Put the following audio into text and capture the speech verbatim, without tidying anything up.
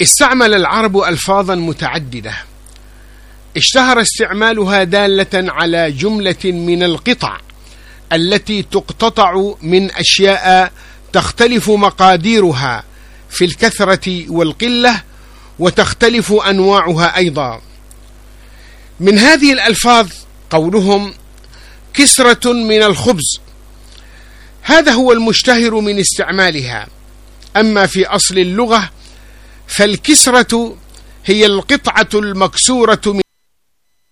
استعمل العرب ألفاظا متعددة اشتهر استعمالها دالة على جملة من القطع التي تقتطع من أشياء تختلف مقاديرها في الكثرة والقلة، وتختلف أنواعها أيضا. من هذه الألفاظ قولهم كسرة من الخبز، هذا هو المشتهر من استعمالها. أما في أصل اللغة فالكسرة هي القطعة المكسورة من